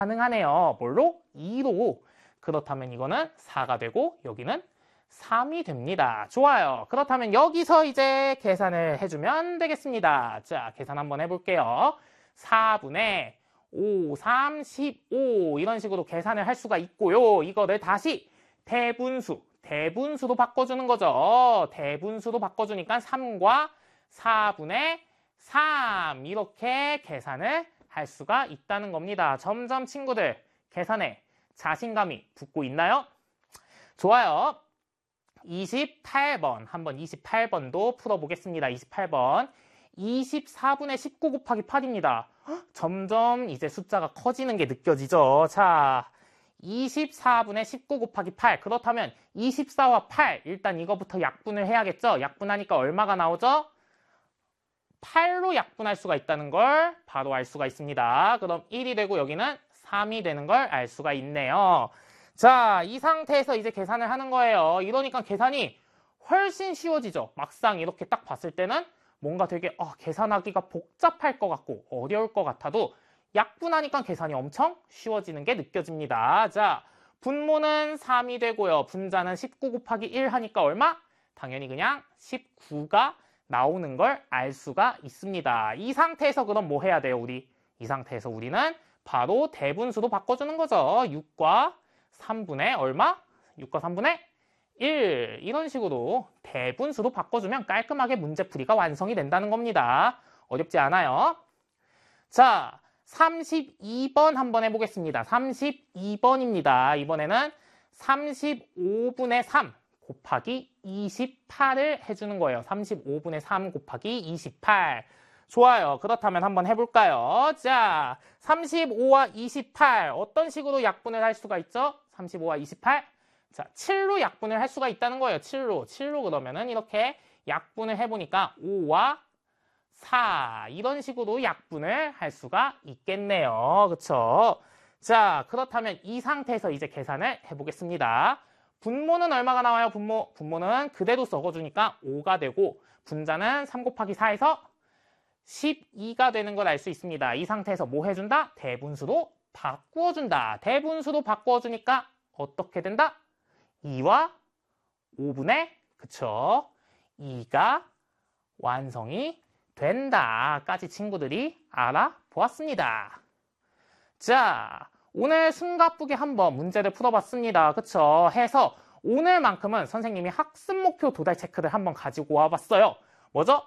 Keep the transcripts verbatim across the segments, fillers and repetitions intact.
가능하네요. 뭘로? 이로. 그렇다면 이거는 사가 되고 여기는 삼이 됩니다. 좋아요. 그렇다면 여기서 이제 계산을 해주면 되겠습니다. 자, 계산 한번 해볼게요. 사분의 오, 삼, 십오 이런 식으로 계산을 할 수가 있고요. 이거를 다시 대분수, 대분수로 바꿔주는 거죠. 대분수로 바꿔주니까 삼과 사분의 삼 이렇게 계산을 할 수가 있다는 겁니다. 점점 친구들 계산에 자신감이 붙고 있나요? 좋아요. 이십팔 번 한번 이십팔 번도 풀어보겠습니다. 이십팔 번 이십사분의 십구 곱하기 팔입니다. 점점 이제 숫자가 커지는 게 느껴지죠. 자, 이십사분의 십구 곱하기 팔. 그렇다면 이십사와 팔 일단 이거부터 약분을 해야겠죠. 약분하니까 얼마가 나오죠? 팔로 약분할 수가 있다는 걸 바로 알 수가 있습니다. 그럼 일이 되고 여기는 삼이 되는 걸 알 수가 있네요. 자, 이 상태에서 이제 계산을 하는 거예요. 이러니까 계산이 훨씬 쉬워지죠. 막상 이렇게 딱 봤을 때는 뭔가 되게 어, 계산하기가 복잡할 것 같고 어려울 것 같아도 약분하니까 계산이 엄청 쉬워지는 게 느껴집니다. 자, 분모는 삼이 되고요. 분자는 십구 곱하기 일 하니까 얼마? 당연히 그냥 십구가 나오는 걸 알 수가 있습니다. 이 상태에서 그럼 뭐 해야 돼요, 우리? 이 상태에서 우리는 바로 대분수로 바꿔주는 거죠. 육과 삼분의 얼마? 육과 삼분의 일 이런 식으로 대분수로 바꿔주면 깔끔하게 문제풀이가 완성이 된다는 겁니다. 어렵지 않아요. 자, 삼십이 번 한번 해보겠습니다. 삼십이 번입니다. 이번에는 삼십오분의 삼 곱하기 이십팔을 해주는 거예요. 삼십오분의 삼 곱하기 이십팔. 좋아요. 그렇다면 한번 해볼까요? 자, 삼십오와 이십팔 어떤 식으로 약분을 할 수가 있죠? 삼십오와 이십팔. 자, 칠로 약분을 할 수가 있다는 거예요. 칠로. 칠로 그러면은 이렇게 약분을 해보니까 오와 사 이런 식으로 약분을 할 수가 있겠네요. 그쵸? 자, 그렇다면 이 상태에서 이제 계산을 해보겠습니다. 분모는 얼마가 나와요? 분모. 분모는 그대로 적어주니까 오가 되고 분자는 삼 곱하기 사에서 십이가 되는 걸 알 수 있습니다. 이 상태에서 뭐 해준다? 대분수로 바꾸어준다. 대분수로 바꾸어주니까 어떻게 된다? 이와 오분의 그쵸? 이가 완성이 된다까지 친구들이 알아보았습니다. 자, 오늘 숨가쁘게 한번 문제를 풀어봤습니다. 그쵸? 해서 오늘만큼은 선생님이 학습 목표 도달 체크를 한번 가지고 와봤어요. 뭐죠?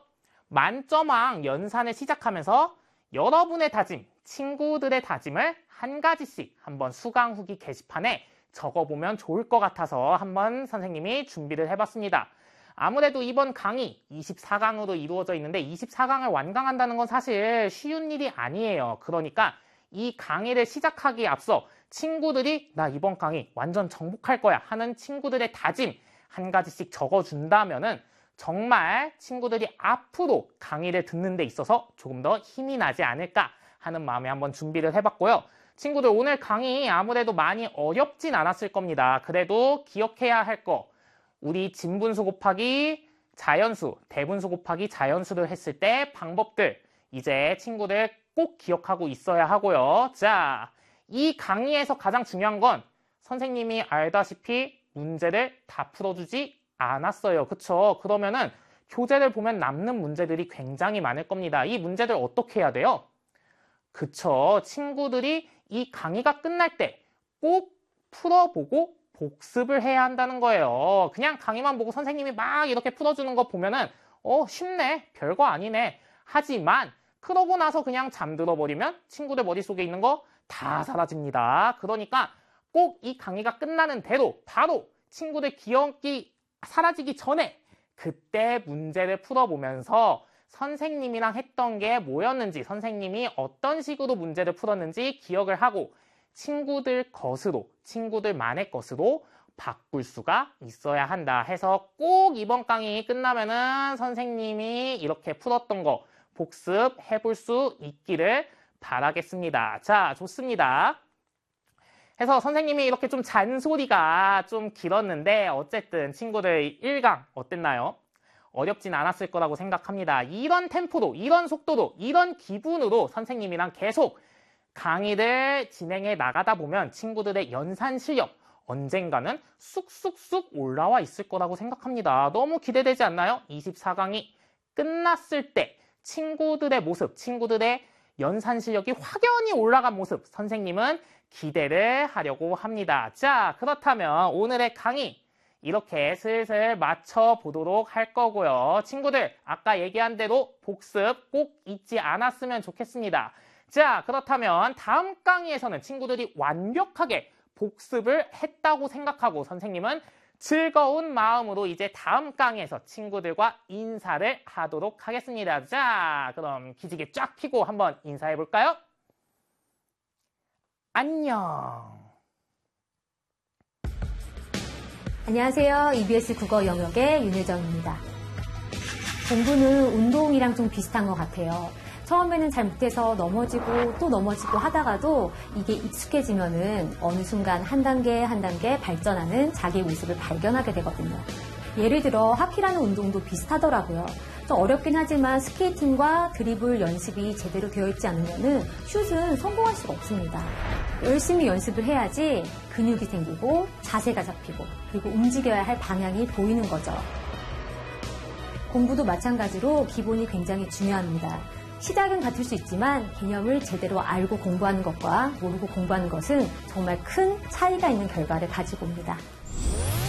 만점왕 연산을 시작하면서 여러분의 다짐, 친구들의 다짐을 한 가지씩 한번 수강 후기 게시판에 적어보면 좋을 것 같아서 한번 선생님이 준비를 해봤습니다. 아무래도 이번 강의 이십사 강으로 이루어져 있는데 이십사 강을 완강한다는 건 사실 쉬운 일이 아니에요. 그러니까 이 강의를 시작하기에 앞서 친구들이 나 이번 강의 완전 정복할 거야 하는 친구들의 다짐 한 가지씩 적어준다면은 정말 친구들이 앞으로 강의를 듣는 데 있어서 조금 더 힘이 나지 않을까 하는 마음에 한번 준비를 해봤고요. 친구들 오늘 강의 아무래도 많이 어렵진 않았을 겁니다. 그래도 기억해야 할 거 우리 진분수 곱하기 자연수, 대분수 곱하기 자연수를 했을 때 방법들 이제 친구들 꼭 기억하고 있어야 하고요. 자, 이 강의에서 가장 중요한 건 선생님이 알다시피 문제를 다 풀어주지 않았어요. 그쵸? 그러면은 교재를 보면 남는 문제들이 굉장히 많을 겁니다. 이 문제들 어떻게 해야 돼요? 그쵸? 친구들이 이 강의가 끝날 때 꼭 풀어보고 복습을 해야 한다는 거예요. 그냥 강의만 보고 선생님이 막 이렇게 풀어주는 거 보면은 어 쉽네, 별거 아니네. 하지만 그러고 나서 그냥 잠들어 버리면 친구들 머릿속에 있는 거 다 사라집니다. 그러니까 꼭 이 강의가 끝나는 대로 바로 친구들 기억이 사라지기 전에 그때 문제를 풀어보면서 선생님이랑 했던 게 뭐였는지, 선생님이 어떤 식으로 문제를 풀었는지 기억을 하고 친구들 것으로, 친구들만의 것으로 바꿀 수가 있어야 한다 해서 꼭 이번 강의 끝나면은 선생님이 이렇게 풀었던 거 복습해 볼 수 있기를 바라겠습니다. 자, 좋습니다. 해서 선생님이 이렇게 좀 잔소리가 좀 길었는데 어쨌든 친구들 일 강 어땠나요? 어렵진 않았을 거라고 생각합니다. 이런 템포로, 이런 속도로, 이런 기분으로 선생님이랑 계속 강의를 진행해 나가다 보면 친구들의 연산 실력 언젠가는 쑥쑥쑥 올라와 있을 거라고 생각합니다. 너무 기대되지 않나요? 이십사 강이 끝났을 때 친구들의 모습, 친구들의 연산 실력이 확연히 올라간 모습 선생님은 기대를 하려고 합니다. 자, 그렇다면 오늘의 강의 이렇게 슬슬 마쳐보도록 할 거고요. 친구들, 아까 얘기한 대로 복습 꼭 잊지 않았으면 좋겠습니다. 자, 그렇다면 다음 강의에서는 친구들이 완벽하게 복습을 했다고 생각하고 선생님은 즐거운 마음으로 이제 다음 강의에서 친구들과 인사를 하도록 하겠습니다. 자, 그럼 기지개 쫙 펴고 한번 인사해 볼까요? 안녕. 안녕하세요. 이비에스 국어 영역의 윤혜정입니다. 공부는 운동이랑 좀 비슷한 것 같아요. 처음에는 잘 못해서 넘어지고 또 넘어지고 하다가도 이게 익숙해지면은 어느 순간 한 단계 한 단계 발전하는 자기의 모습을 발견하게 되거든요. 예를 들어 하키라는 운동도 비슷하더라고요. 좀 어렵긴 하지만 스케이팅과 드리블 연습이 제대로 되어 있지 않으면은 슛은 성공할 수가 없습니다. 열심히 연습을 해야지 근육이 생기고 자세가 잡히고 그리고 움직여야 할 방향이 보이는 거죠. 공부도 마찬가지로 기본이 굉장히 중요합니다. 시작은 같을 수 있지만 개념을 제대로 알고 공부하는 것과 모르고 공부하는 것은 정말 큰 차이가 있는 결과를 가지고 옵니다.